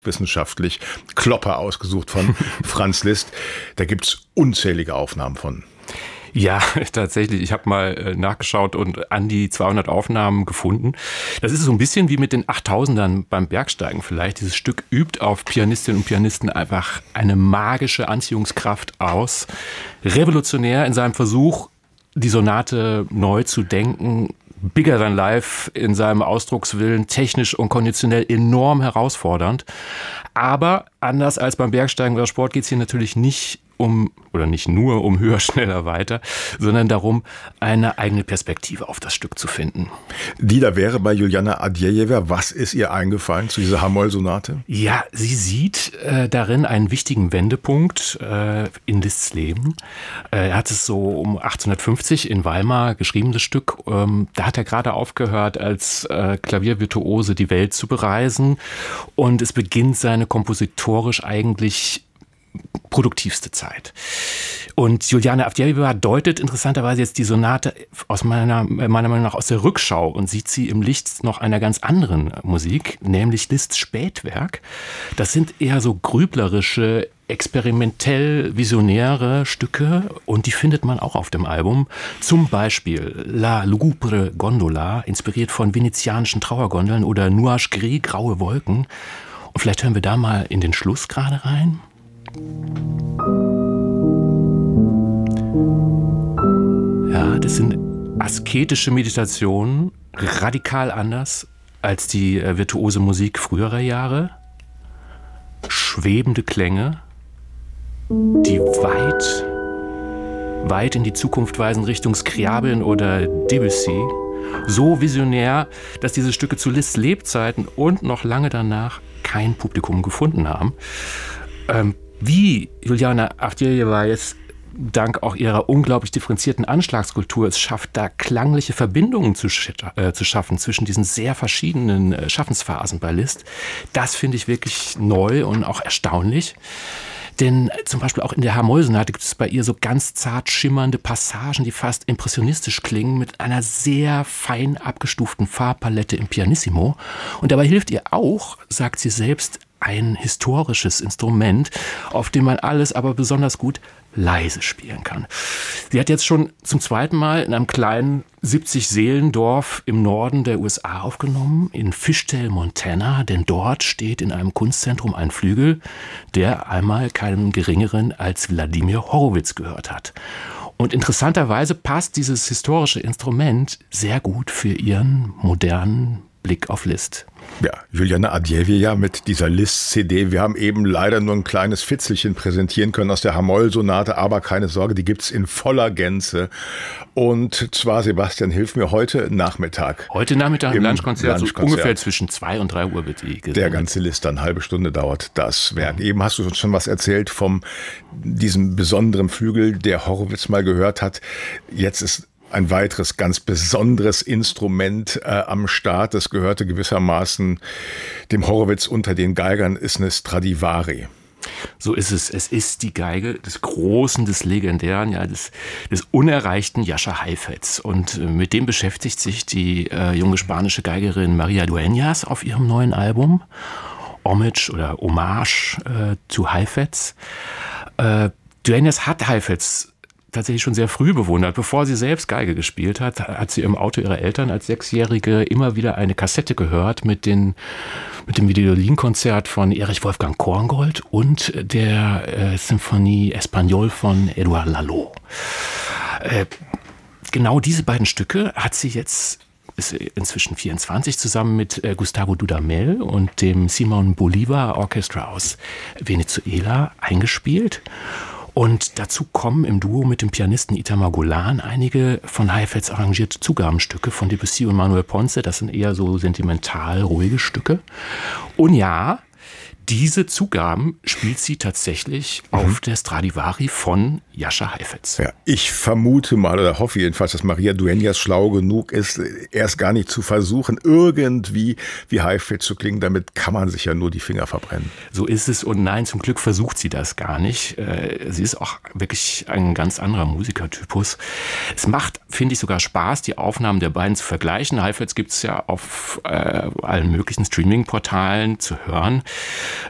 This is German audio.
wissenschaftlich Klopper ausgesucht von Franz Liszt. Da gibt's unzählige Aufnahmen von. Ja, tatsächlich. Ich habe mal nachgeschaut und an die 200 Aufnahmen gefunden. Das ist so ein bisschen wie mit den 8000ern beim Bergsteigen vielleicht. Dieses Stück übt auf Pianistinnen und Pianisten einfach eine magische Anziehungskraft aus. Revolutionär in seinem Versuch, die Sonate neu zu denken. Bigger than life in seinem Ausdruckswillen, technisch und konditionell enorm herausfordernd. Aber anders als beim Bergsteigen oder Sport geht es hier natürlich nicht nur um höher, schneller, weiter, sondern darum, eine eigene Perspektive auf das Stück zu finden. Die da wäre bei Juliana Avdejewa. Was ist ihr eingefallen zu dieser Hamoll-Sonate? Ja, sie sieht darin einen wichtigen Wendepunkt in Liszts Leben. Er hat es so um 1850 in Weimar geschrieben, das Stück. Da hat er gerade aufgehört, als Klaviervirtuose die Welt zu bereisen. Und es beginnt seine kompositorisch eigentlich produktivste Zeit. Und Juliana Avdejewa deutet interessanterweise jetzt die Sonate aus meiner Meinung nach aus der Rückschau und sieht sie im Licht noch einer ganz anderen Musik, nämlich Liszts Spätwerk. Das sind eher so grüblerische, experimentell visionäre Stücke und die findet man auch auf dem Album. Zum Beispiel La lugubre gondola, inspiriert von venezianischen Trauergondeln, oder Nuages gris, graue Wolken. Und vielleicht hören wir da mal in den Schluss gerade rein. Ja, das sind asketische Meditationen, radikal anders als die virtuose Musik früherer Jahre. Schwebende Klänge, die weit in die Zukunft weisen, Richtung Scriabin oder Debussy. So visionär, dass diese Stücke zu Liszts Lebzeiten und noch lange danach kein Publikum gefunden haben. Wie Juliana Avdejewa jetzt dank auch ihrer unglaublich differenzierten Anschlagskultur es schafft, da klangliche Verbindungen zu schaffen zwischen diesen sehr verschiedenen Schaffensphasen bei Liszt, das finde ich wirklich neu und auch erstaunlich. Denn zum Beispiel auch in der Hamoll-Sonate gibt es bei ihr so ganz zart schimmernde Passagen, die fast impressionistisch klingen, mit einer sehr fein abgestuften Farbpalette im Pianissimo. Und dabei hilft ihr auch, sagt sie selbst, ein historisches Instrument, auf dem man alles aber besonders gut leise spielen kann. Sie hat jetzt schon zum zweiten Mal in einem kleinen 70-Seelendorf im Norden der USA aufgenommen, in Fishtail, Montana, denn dort steht in einem Kunstzentrum ein Flügel, der einmal keinem Geringeren als Wladimir Horowitz gehört hat. Und interessanterweise passt dieses historische Instrument sehr gut für ihren modernen Blick auf Liszt. Ja, Juliana Avdejewa mit dieser Liszt-CD. Wir haben eben leider nur ein kleines Fitzelchen präsentieren können aus der Hamoll-Sonate, aber keine Sorge, die gibt's in voller Gänze. Und zwar, Sebastian, hilf mir, heute Nachmittag. Heute Nachmittag im Lunchkonzert, so ungefähr zwischen 2 und 3 Uhr wird die gesendet. Der ganze Liszt, eine halbe Stunde dauert das Werk. Eben hast du uns schon was erzählt von diesem besonderen Flügel, der Horowitz mal gehört hat. Jetzt ist ein weiteres ganz besonderes Instrument am Start. Das gehörte gewissermaßen dem Horowitz unter den Geigern, ist eine Stradivari. So ist es. Es ist die Geige des Großen, des Legendären, ja, des unerreichten Jascha Heifetz. Und mit dem beschäftigt sich die junge spanische Geigerin María Dueñas auf ihrem neuen Album. Homage oder Hommage zu Heifetz. Dueñas hat Heifetz tatsächlich schon sehr früh bewundert. Bevor sie selbst Geige gespielt hat, hat sie im Auto ihrer Eltern als Sechsjährige immer wieder eine Kassette gehört mit dem Violinkonzert von Erich Wolfgang Korngold und der Symphonie Espagnole von Edouard Lalo. Genau diese beiden Stücke hat sie jetzt, ist inzwischen 24, zusammen mit Gustavo Dudamel und dem Simon Bolivar Orchestra aus Venezuela eingespielt. Und dazu kommen im Duo mit dem Pianisten Itamar Golan einige von Heifetz arrangierte Zugabenstücke von Debussy und Manuel Ponce. Das sind eher so sentimental ruhige Stücke. Und ja, diese Zugaben spielt sie tatsächlich auf der Stradivari von Jascha Heifetz. Ja, ich vermute mal oder hoffe jedenfalls, dass María Dueñas schlau genug ist, erst gar nicht zu versuchen, irgendwie wie Heifetz zu klingen. Damit kann man sich ja nur die Finger verbrennen. So ist es, und nein, zum Glück versucht sie das gar nicht. Sie ist auch wirklich ein ganz anderer Musikertypus. Es macht, finde ich, sogar Spaß, die Aufnahmen der beiden zu vergleichen. Heifetz gibt es ja auf allen möglichen Streaming-Portalen zu hören.